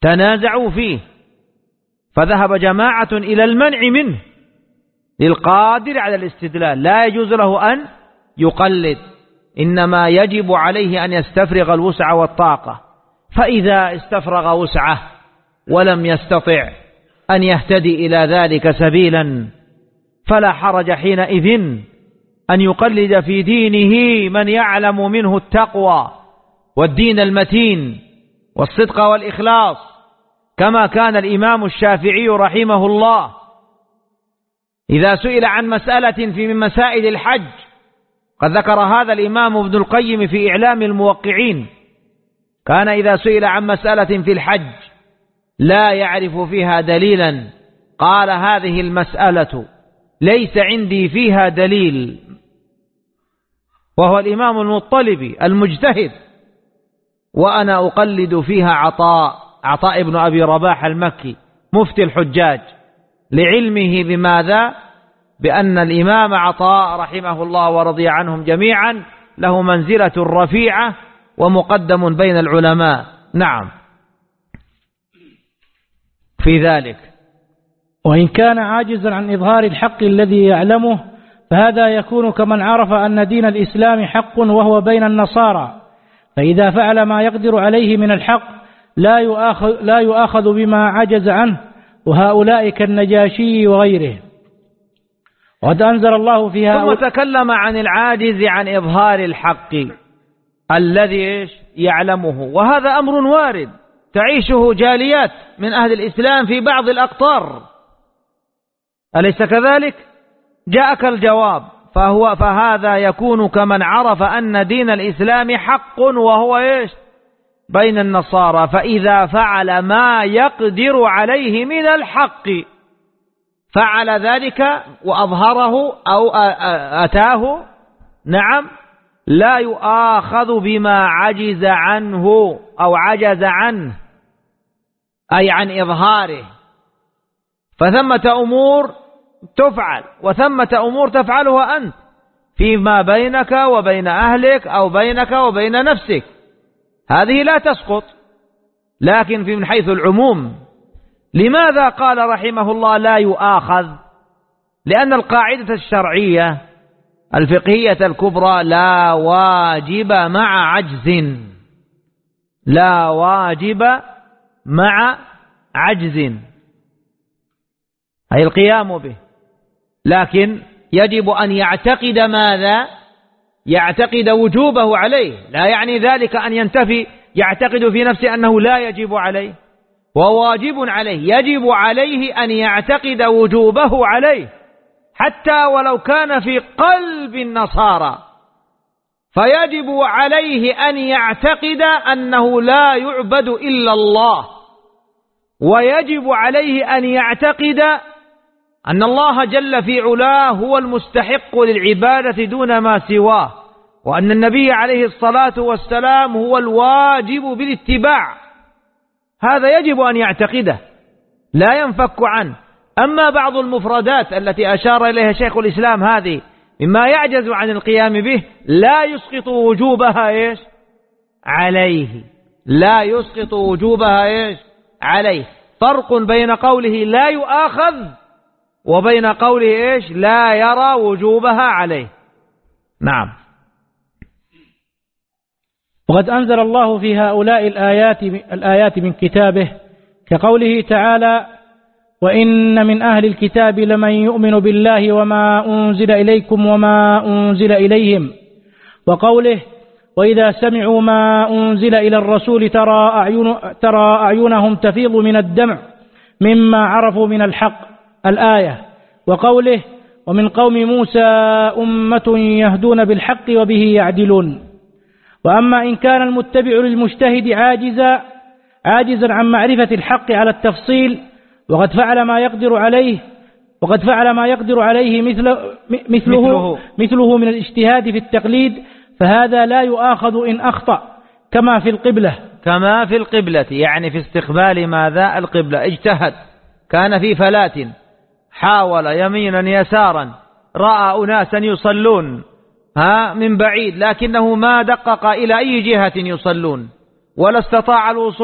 تنازعوا فيه، فذهب جماعة إلى المنع منه للقادر على الاستدلال، لا يجوز له أن يقلد، إنما يجب عليه أن يستفرغ الوسع والطاقة. فإذا استفرغ وسعه ولم يستطع أن يهتدي إلى ذلك سبيلا فلا حرج حينئذ أن يقلد في دينه من يعلم منه التقوى والدين المتين والصدق والإخلاص، كما كان الإمام الشافعي رحمه الله إذا سئل عن مسألة في من مسائل الحج، قد ذكر هذا الإمام ابن القيم في إعلام الموقعين، كان إذا سئل عن مسألة في الحج لا يعرف فيها دليلا قال: هذه المسألة ليس عندي فيها دليل. وهو الإمام المطلبي المجتهد، وأنا أقلد فيها عطاء ابن أبي رباح المكي مفتي الحجاج، لعلمه بماذا؟ بأن الإمام عطاء رحمه الله ورضي عنهم جميعا له منزلة رفيعة ومقدم بين العلماء. نعم في ذلك. وإن كان عاجزا عن إظهار الحق الذي يعلمه فهذا يكون كمن عرف أن دين الإسلام حق وهو بين النصارى، فإذا فعل ما يقدر عليه من الحق لا يؤاخذ بما عجز عنه، وهؤلاء كالنجاشي وغيره. وقد أنزل الله فيها ثم تكلم عن العاجز عن إظهار الحق الذي يعلمه، وهذا أمر وارد تعيشه جاليات من أهل الإسلام في بعض الأقطار، أليس كذلك؟ جاءك الجواب، فهذا يكون كمن عرف أن دين الإسلام حق وهو بين النصارى، فإذا فعل ما يقدر عليه من الحق فعل ذلك وأظهره أو أتاه، نعم، لا يؤاخذ بما عجز عنه أو عجز عنه، أي عن إظهاره. فثمة أمور تفعل وثمة أمور تفعلها أنت فيما بينك وبين أهلك أو بينك وبين نفسك، هذه لا تسقط، لكن من حيث العموم. لماذا قال رحمه الله لا يؤاخذ؟ لأن القاعدة الشرعية الفقهية الكبرى لا واجب مع عجز، لا واجب مع عجز أي القيام به، لكن يجب أن يعتقد ماذا؟ يعتقد وجوبه عليه، لا يعني ذلك أن ينتفي يعتقد في نفسه أنه لا يجب عليه، وواجب عليه، يجب عليه أن يعتقد وجوبه عليه حتى ولو كان في قلب النصارى، فيجب عليه أن يعتقد أنه لا يعبد إلا الله، ويجب عليه أن يعتقد أن الله جل في علاه هو المستحق للعبادة دون ما سواه، وأن النبي عليه الصلاة والسلام هو الواجب بالاتباع، هذا يجب أن يعتقده لا ينفك عنه. أما بعض المفردات التي أشار إليها شيخ الإسلام هذه مما يعجز عن القيام به لا يسقط وجوبها عليه، لا يسقط وجوبها عليه. فرق بين قوله لا يؤاخذ وبين قوله لا يرى وجوبها عليه. نعم. وقد أنزل الله في هؤلاء الآيات من كتابه، كقوله تعالى: وإن من أهل الكتاب لمن يؤمن بالله وما أنزل إليكم وما أنزل إليهم، وقوله: وإذا سمعوا ما أنزل إلى الرسول ترى أعينهم تفيض من الدمع مما عرفوا من الحق، الآية. وقوله: ومن قوم موسى أمة يهدون بالحق وبه يعدلون. وأما إن كان المتبع للمجتهد عاجزا عن معرفة الحق على التفصيل وقد فعل ما يقدر عليه مثله من الاجتهاد في التقليد، فهذا لا يؤاخذ إن أخطأ، كما في القبلة، يعني في استقبال ماذا؟ القبلة. اجتهد، كان في فلاة، حاول يمينا يسارا، رأى أناسا يصلون من بعيد، لكنه ما دقق إلى أي جهة يصلون ولا استطاع الوصول